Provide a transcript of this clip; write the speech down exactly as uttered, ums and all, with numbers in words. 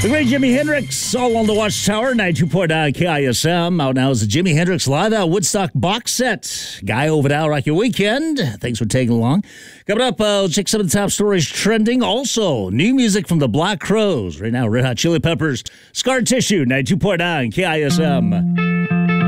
The great Jimi Hendrix, all on the Watchtower, ninety-two point nine K I S M. Out now is the Jimi Hendrix Live at Woodstock box set. Guy over now, rock your weekend. Thanks for taking along. Coming up, uh, we'll check some of the top stories trending. Also, new music from the Black Crowes. Right now, Red Hot Chili Peppers, Scar Tissue, ninety-two point nine K I S M.